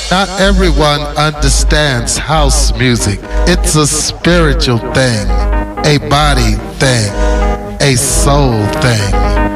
Not everyone understands house music. It's a spiritual thing, a body thing, a soul thing.